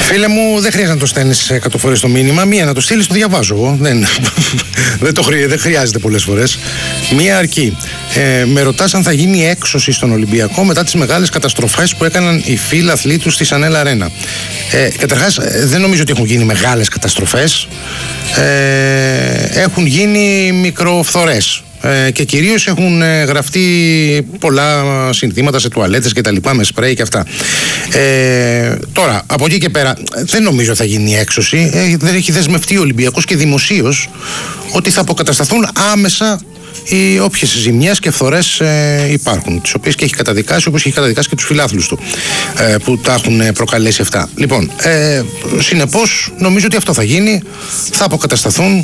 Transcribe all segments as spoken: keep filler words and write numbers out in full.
Φίλε μου, δεν χρειάζεται να το στέλνεις εκατό φορές το μήνυμα. Μία να το στείλεις, το διαβάζω εγώ. Δεν, δεν, το χρει, δεν χρειάζεται πολλές φορές. Μία αρκεί. Ε, με ρωτάς αν θα γίνει έξωση στον Ολυμπιακό μετά τις μεγάλες καταστροφές που έκαναν οι φίλαθλοι τους στη Σανέλ Αρένα. Ε, καταρχάς, δεν νομίζω ότι έχουν γίνει μεγάλες καταστροφές. Ε, έχουν γίνει μικροφθορές. Ε, και κυρίως έχουν ε, γραφτεί πολλά συνθήματα σε τουαλέτες και τα λοιπά, με σπρέι και αυτά. Ε, τώρα, από εκεί και πέρα δεν νομίζω θα γίνει έξωση. ε, Δεν έχει δεσμευτεί ο Ολυμπιακός και δημοσίως ότι θα αποκατασταθούν άμεσα οι όποιες ζημιές και φθορές ε, υπάρχουν, τις οποίες και έχει καταδικάσει, όπως έχει καταδικάσει και τους φιλάθλους του ε, που τα έχουν προκαλέσει αυτά. Λοιπόν, ε, συνεπώς νομίζω ότι αυτό θα γίνει, θα αποκατασταθούν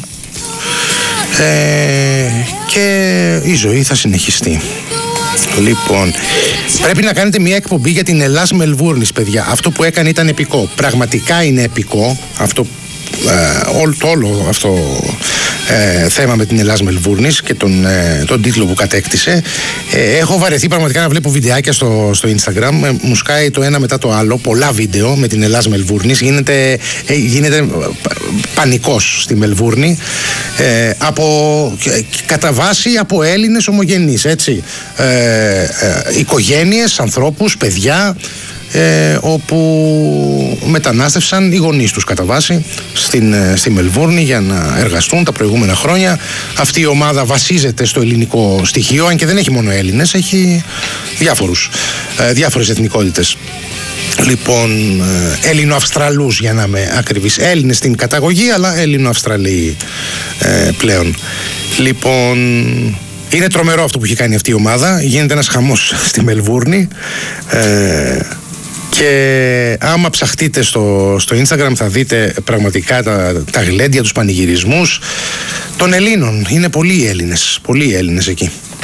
Ε, και η ζωή θα συνεχιστεί. Λοιπόν, πρέπει να κάνετε μια εκπομπή για την Ελλάς Μελβούρνης, παιδιά. Αυτό που έκανε ήταν επικό. Πραγματικά είναι επικό αυτό, ε, όλο, το όλο αυτό ε, θέμα με την Ελλάς Μελβούρνης και τον, ε, τον τίτλο που κατέκτησε. Ε, έχω βαρεθεί πραγματικά να βλέπω βιντεάκια στο, στο Instagram. Ε, μου σκάει το ένα μετά το άλλο. Πολλά βίντεο με την Ελλάς Μελβούρνης. Γίνεται, ε, γίνεται πανικός στη Μελβούρνη. Ε, από, κατά βάση από Έλληνες ομογενείς, έτσι. Ε, ε, οικογένειες, ανθρώπους, παιδιά. Ε, όπου μετανάστευσαν οι γονείς τους κατά βάση στην, στη Μελβούρνη για να εργαστούν τα προηγούμενα χρόνια. Αυτή η ομάδα βασίζεται στο ελληνικό στοιχείο, αν και δεν έχει μόνο Έλληνες, έχει διάφορους, ε, διάφορες εθνικότητες. Λοιπόν, ε, Έλληνο-Αυστραλούς για να είμαι ακριβής. Έλληνες στην καταγωγή, αλλά Έλληνο-Αυστραλοί ε, πλέον. Λοιπόν, είναι τρομερό αυτό που έχει κάνει αυτή η ομάδα. Γίνεται ένας χαμός στη Μελβούρνη. Ε, Και άμα ψαχτείτε στο, στο Instagram θα δείτε πραγματικά τα, τα γλέντια, τους πανηγυρισμούς των Ελλήνων. Είναι πολλοί Έλληνες, πολλοί Έλληνες εκεί.